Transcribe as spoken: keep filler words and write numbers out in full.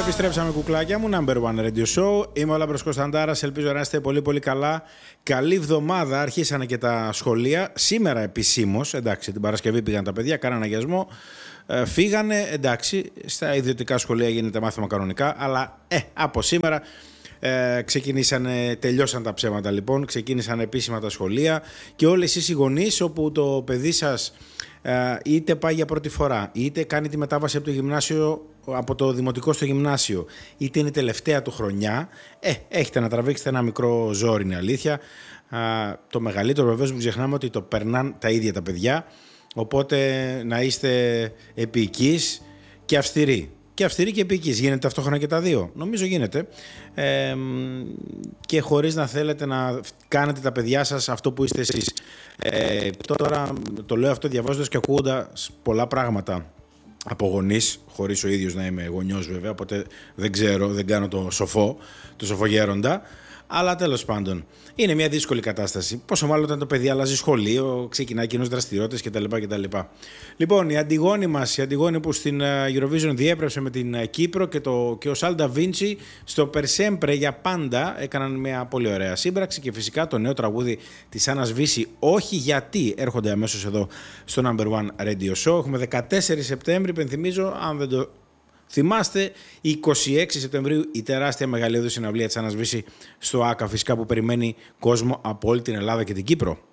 Επιστρέψαμε, κουκλάκια μου. Number One Radio Show. Είμαι ο Λάμπρος Κωνσταντάρας. Ελπίζω να είστε πολύ πολύ καλά. Καλή εβδομάδα. Αρχίσανε και τα σχολεία. Σήμερα επισήμως, εντάξει, την Παρασκευή πήγαν τα παιδιά, κάνανε αγιασμό. Ε, φύγανε, εντάξει, στα ιδιωτικά σχολεία γίνεται μάθημα κανονικά. Αλλά ε, από σήμερα ε, ξεκινήσανε, τελειώσαν τα ψέματα λοιπόν. Ξεκίνησαν επίσημα τα σχολεία. Και όλοι εσείς οι γονείς όπου το παιδί σας ε, είτε πάει για πρώτη φορά, είτε κάνει τη μετάβαση από το γυμνάσιο, από το δημοτικό στο γυμνάσιο, είτε είναι τελευταία του χρονιά, ε, έχετε να τραβήξετε ένα μικρό ζόρι, είναι αλήθεια. Α, το μεγαλύτερο βεβαίως που ξεχνάμε ότι το περνάνε τα ίδια τα παιδιά, οπότε να είστε επίοικείς και αυστηροί. Και αυστηροί και επίοικείς. Γίνεται ταυτόχρονα και τα δύο. Νομίζω γίνεται. Ε, και χωρίς να θέλετε να κάνετε τα παιδιά σας αυτό που είστε εσείς. Ε, τώρα το λέω αυτό διαβάζοντας και ακούγοντας πολλά πράγματα από γονείς, χωρίς ο ίδιος να είμαι γονιός βέβαια, οπότε δεν ξέρω, δεν κάνω το σοφό, το σοφογέροντα. Αλλά τέλος πάντων, είναι μια δύσκολη κατάσταση. Πόσο μάλλον όταν το παιδί αλλάζει σχολείο, ξεκινάει κοινώς δραστηριότητες κτλ, κτλ. Λοιπόν, η Αντιγόνη μας, η Αντιγόνη που στην Eurovision διέπρεψε με την Κύπρο και, το, και ο Σάλντα Βίντσι στο Περσέμπρε για πάντα έκαναν μια πολύ ωραία σύμπραξη και φυσικά το νέο τραγούδι της Άννας Βύση, όχι γιατί, έρχονται αμέσως εδώ στο Number One Radio Show. Έχουμε δεκατέσσερις Σεπτέμβρη, πενθυμίζω, αν δεν το θυμάστε, είκοσι έξι Σεπτεμβρίου η τεράστια μεγαλειώδη συναυλία της Άννας Βύση στο ΆΚΑ, φυσικά που περιμένει κόσμο από όλη την Ελλάδα και την Κύπρο.